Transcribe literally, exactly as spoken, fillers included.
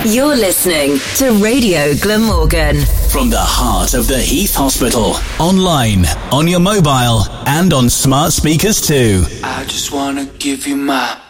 You're listening to Radio Glamorgan. From the heart of the Heath Hospital. Online, on your mobile, and on smart speakers too. I just wanna give you my